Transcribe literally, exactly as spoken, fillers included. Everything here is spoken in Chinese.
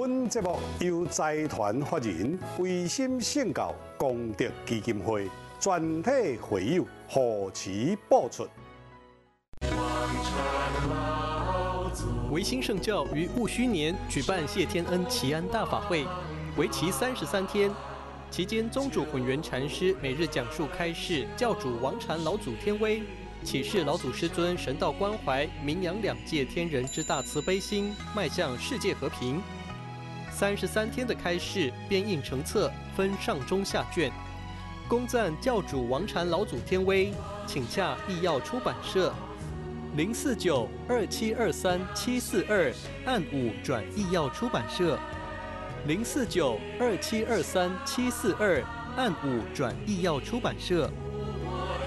本节目由财团法人维心圣教功德基金会全体会友护持播出。 维新圣教于戊戌年举办谢天恩祈安大法会，为期三十三天。期间，宗主混元禅师每日讲述开示教主王禅老祖天威，启示老祖师尊神道关怀、名扬两界天人之大慈悲心，迈向世界和平。三十三天的开示编印成册，分上中下卷，恭赞教主王禅老祖天威，请洽义耀出版社。零四九二七二三七四二按五转义耀出版社，零四九二七二三七四二按五转义耀出版社。